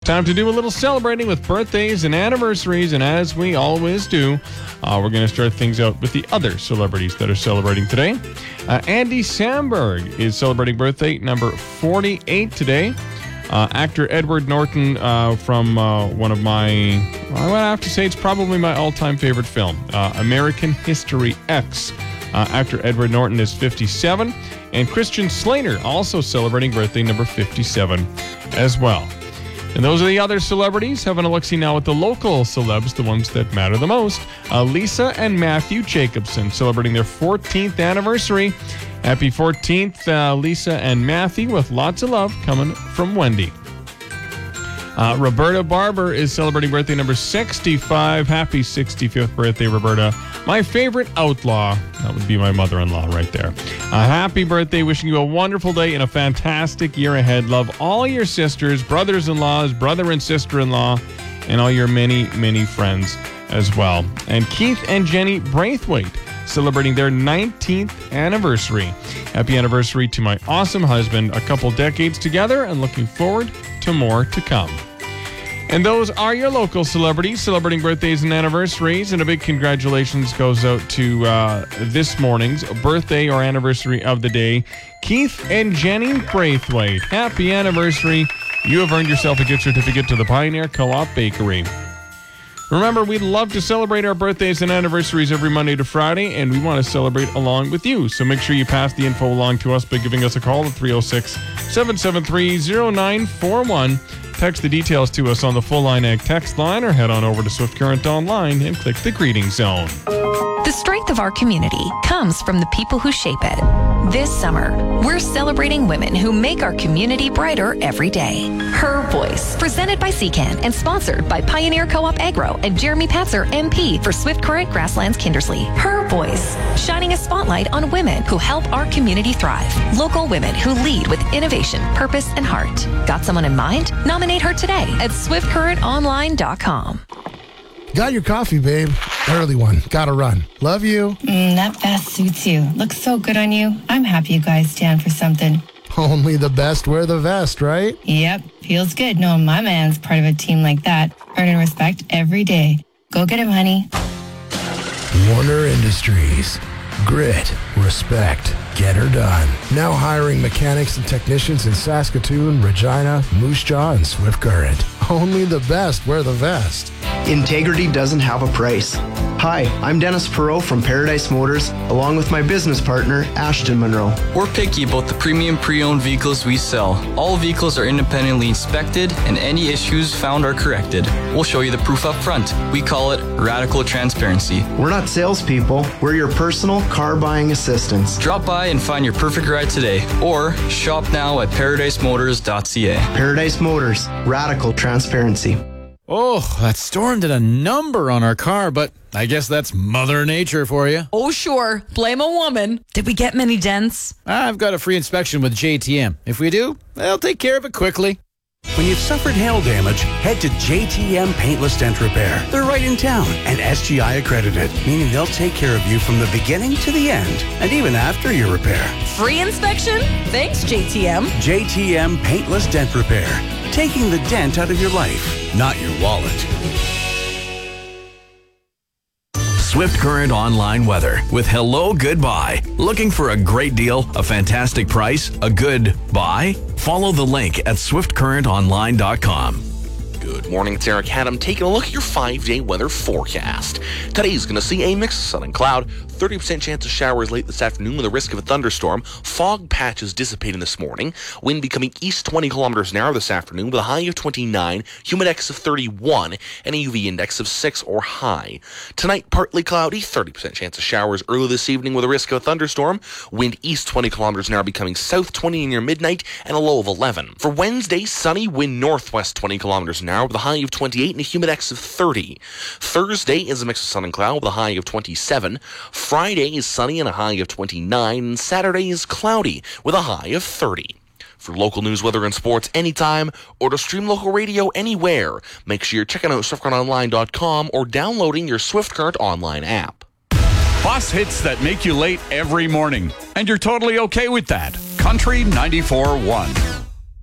time to do a little celebrating with birthdays and anniversaries, and as we always do, we're going to start things out with the other celebrities that are celebrating today. Andy Samberg is celebrating birthday number 48 today. Actor Edward Norton from one of my, I would have to say it's probably my all-time favorite film, American History X. Actor Edward Norton is 57, and Christian Slater also celebrating birthday number 57 as well. And those are the other celebrities. Having a look-see now at the local celebs, the ones that matter the most. Lisa and Matthew Jacobson celebrating their 14th anniversary. Happy 14th, Lisa and Matthew, with lots of love coming from Wendy. Roberta Barber is celebrating birthday number 65. Happy 65th birthday, Roberta. My favorite outlaw. That would be my mother-in-law right there. Happy birthday. Wishing you a wonderful day and a fantastic year ahead. Love all your sisters, brothers-in-laws, brother and sister-in-law, and all your many, many friends as well. And Keith and Jenny Braithwaite celebrating their 19th anniversary. Happy anniversary to my awesome husband. A couple decades together and looking forward to more to come. And those are your local celebrities celebrating birthdays and anniversaries. And a big congratulations goes out to this morning's birthday or anniversary of the day, Keith and Jenny Braithwaite. Happy anniversary. You have earned yourself a gift certificate to the Pioneer Co-op Bakery. Remember, we love to celebrate our birthdays and anniversaries every Monday to Friday, and we want to celebrate along with you. So make sure you pass the info along to us by giving us a call at 306-773-0941. Text the details to us on the Full Line Ag text line, or head on over to Swift Current Online and click the greeting zone. The strength of our community comes from the people who shape it. This summer, we're celebrating women who make our community brighter every day. Her Voice, presented by Secan and sponsored by Pioneer Co-op Agro and Jeremy Patzer, MP for Swift Current Grasslands Kindersley. Her Voice, shining a spotlight on women who help our community thrive. Local women who lead with innovation, purpose, and heart. Got someone in mind? Nominate her today at swiftcurrentonline.com. Got your coffee, babe. Early one. Gotta run. Love you. That vest suits you. Looks so good on you. I'm happy you guys stand for something. Only the best wear the vest, right? Yep. Feels good knowing my man's part of a team like that. Earning respect every day. Go get him, honey. Warner Industries. Grit. Respect. Get her done. Now hiring mechanics and technicians in Saskatoon, Regina, Moose Jaw, and Swift Current. Only the best wear the vest. Integrity doesn't have a price. Hi, I'm Dennis Perot from Paradise Motors, along with my business partner, Ashton Monroe. We're picky about the premium pre-owned vehicles we sell. All vehicles are independently inspected, and any issues found are corrected. We'll show you the proof up front. We call it radical transparency. We're not salespeople. We're your personal car buying assistants. Drop by and find your perfect ride today, or shop now at paradisemotors.ca. Paradise Motors, radical transparency. Oh, that storm did a number on our car, but I guess that's Mother Nature for you. Oh, sure. Blame a woman. Did we get many dents? I've got a free inspection with JTM. If we do, they'll take care of it quickly. When you've suffered hail damage, head to JTM Paintless Dent Repair. They're right in town and SGI accredited, meaning they'll take care of you from the beginning to the end, and even after your repair. Free inspection? Thanks, JTM. JTM Paintless Dent Repair. Taking the dent out of your life, not your wallet. Swift Current Online weather with Hello Goodbye. Looking for a great deal, a fantastic price, a good buy? Follow the link at swiftcurrentonline.com. Good morning, it's Eric Haddam taking a look at your 5-day weather forecast. Today's going to see a mix of sun and cloud, 30% chance of showers late this afternoon with a risk of a thunderstorm, fog patches dissipating this morning, wind becoming east 20 kilometers an hour this afternoon with a high of 29, humidex of 31, and a UV index of 6 or high. Tonight, partly cloudy, 30% chance of showers early this evening with a risk of a thunderstorm, wind east 20 kilometers an hour becoming south 20 near midnight, and a low of 11. For Wednesday, sunny, wind northwest 20 kilometers an hour with a high of 28 and a humidex of 30. Thursday is a mix of sun and cloud with a high of 27. Friday is sunny and a high of 29. And Saturday is cloudy with a high of 30. For local news, weather, and sports anytime, or to stream local radio anywhere, make sure you're checking out SwiftCurrentOnline.com or downloading your Swift Current Online app. Bus hits that make you late every morning, and you're totally okay with that. Country 94.1.